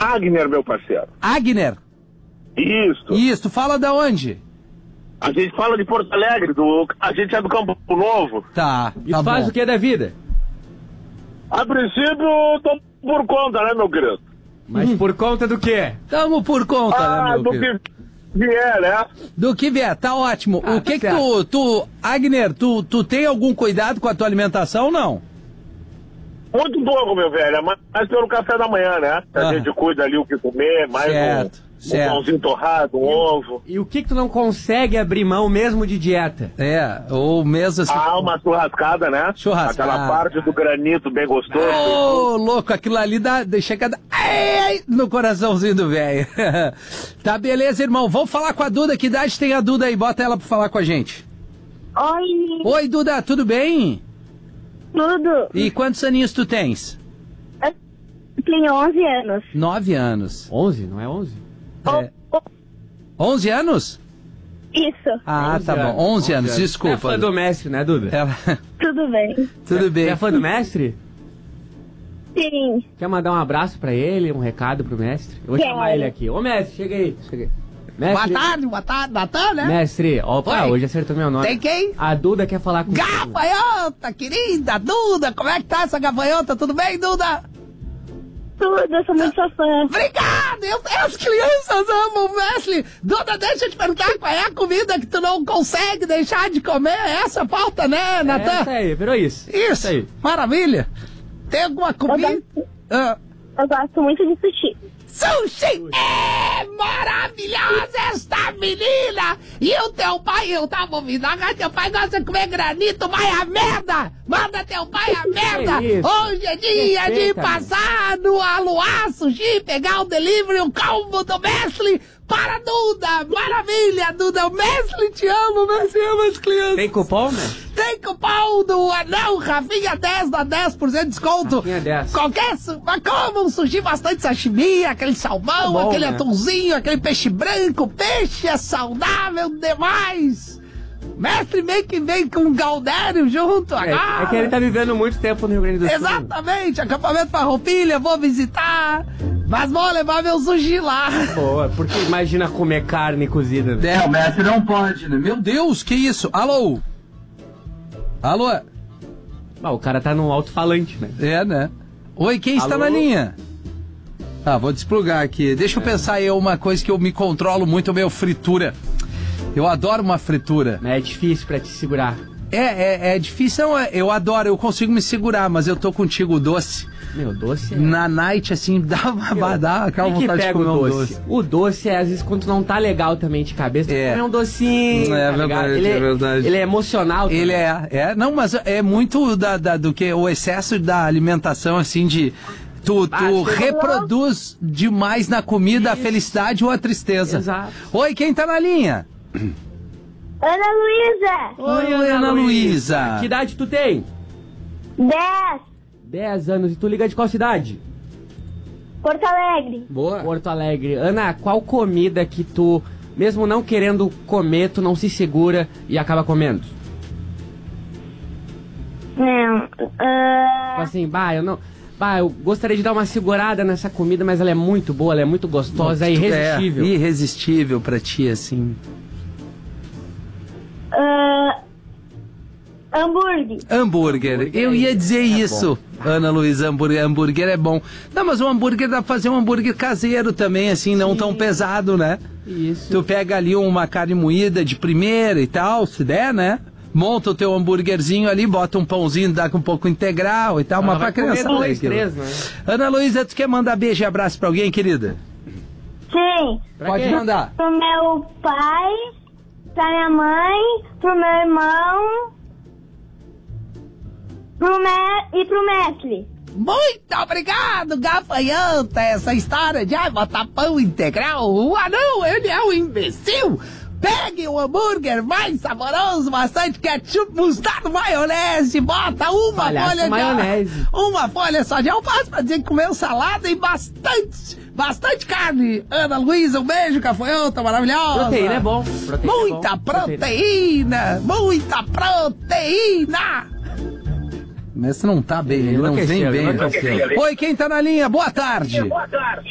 Agner, meu parceiro. Agner? Isso. Isso, fala da onde? A gente fala de Porto Alegre, a gente é do Campo Novo. Tá, E tu faz bom. o que da vida? A princípio, tô por conta, né, meu querido? Mas por conta do quê? Tamo por conta, né, meu do querido? que vier, né? Do que vier, tá ótimo. Ah, O que tá que tu... Agner, tu tem algum cuidado com a tua alimentação ou não? Muito pouco, meu velho. É mais pelo café da manhã, né? A Ah. gente cuida ali o que comer, mais Certo, um certo. pãozinho torrado, um ovo. E o que tu não consegue abrir mão mesmo de dieta? Ou mesmo assim... Uma churrascada, né? Churrascada. Aquela parte do granito bem gostoso. Ô, louco, aquilo ali chega a dar... Ai, no coraçãozinho do velho. Tá, beleza, irmão. Vamos falar com a Duda. Que idade tem a Duda aí? Bota ela pra falar com a gente. Oi, Oi, Duda, tudo bem? tudo. E quantos aninhos tu tens? Eu tenho 11 anos. 9 anos. 11, não é 11? É. 11 anos? Isso, Ah, 11 tá bom. anos. 11 anos, É desculpa. fã do mestre, né, Duda? Ela... tudo bem. Tudo bem. É fã do mestre? Sim. Quer mandar um abraço pra ele, um recado pro mestre? Eu vou Quero. chamar ele aqui. Ô, mestre, chega aí. Mestre, boa tarde, Natan, né? mestre, opa, Oi. hoje acertou meu nome. Tem quem? A Duda quer falar com Gafanhota, querida, Duda, como é que tá essa gafanhota? Tudo bem, Duda? Tudo, eu sou muito sua fã. Obrigado! As crianças amam o Wesley! Duda, deixa eu te perguntar qual é a comida que tu não consegue deixar de comer. Essa falta, né, Natan? Isso aí, virou isso. Isso aí. Maravilha! Tem alguma comida? Ah, Eu gosto muito de sushi. sushi! É maravilhosa esta menina! E o teu pai, eu tava ouvindo, agora teu pai gosta de comer granito, vai a merda! Manda teu pai a merda! isso? Hoje é dia de Respeita, passar no Aluá Sushi, pegar o delivery, o combo do Mestre para Duda! Maravilha, Duda! O Mestre te ama, o Mestre ama as crianças! Tem cupom, mestre? Tem cupom do anão Rafinha 10, dá 10% de desconto. Rafinha 10. Qualquer, mas como um sushi, bastante sashimi, aquele salmão, Tá bom, aquele né? atunzinho, aquele peixe branco. Peixe é saudável demais. Mestre meio que vem com um Galdério junto agora. É que ele tá vivendo muito tempo no Rio Grande do Sul. Exatamente, acampamento Farroupilha, vou visitar. Mas vou levar meu sushi lá. Boa, porque imagina comer carne cozida. Né? O mestre não pode, né? Meu Deus, que isso? Alô? Alô? Ah, o cara tá num alto-falante, né? É, né? Oi, quem está Alô? na linha? Ah, vou desplugar aqui. Deixa eu pensar aí uma coisa que eu me controlo muito, o meu fritura. Eu adoro uma fritura. É difícil pra te segurar. É difícil, não, eu adoro, eu consigo me segurar, mas eu tô contigo, o doce. Meu, doce é... Na night, assim, dá aquela E que vontade de pega comer o um doce? doce. O doce é, às vezes, quando tu não tá legal também de cabeça, tu É. come um docinho, É tá ligado? verdade, é verdade. Ele é emocional também. Ele não, mas é muito do que o excesso da alimentação, assim, de... Tu reproduz demais na comida a felicidade ou a tristeza. Exato. Oi, quem tá na linha? Ana Luísa, Oi, Ana Luísa. Que idade tu tem? 10, 10 anos. E tu liga de qual cidade? Porto Alegre. Boa. Porto Alegre. Ana, qual comida que tu, mesmo não querendo comer, tu não se segura e acaba comendo? Não, Tipo assim, eu gostaria de dar uma segurada nessa comida, mas ela é muito boa, ela é muito gostosa, é irresistível. É, irresistível pra ti, assim. hambúrguer. Hambúrguer. Eu ia dizer isso, Ana Luísa, hambúrguer é bom. Não, mas o hambúrguer dá pra fazer um hambúrguer caseiro também, assim, não tão pesado, né? Isso. Tu pega ali uma carne moída de primeira e tal, se der, né? Monta o teu hambúrguerzinho ali, bota um pãozinho, dá com um pouco integral e tal, mas pra criança. Comer 2, 3, né? Ana Luísa, tu quer mandar beijo e abraço pra alguém, querida? Sim, Pode mandar. pro meu pai, pra minha mãe, pro meu irmão, e pro mestre. Muito obrigado, gafanhanta, essa história de botar pão integral. O anão, ele é um imbecil. Pegue o hambúrguer mais saboroso, bastante ketchup, mostarda, maionese, bota uma Palhaço, folha maionese. uma folha só de alface pra dizer que comeu salada e bastante carne. Ana Luísa, um beijo, gafanhota maravilhosa. Proteína é bom. Muita proteína, muita proteína. Mas não tá bem, ele não vem bem. Oi, quem tá na linha? Boa tarde.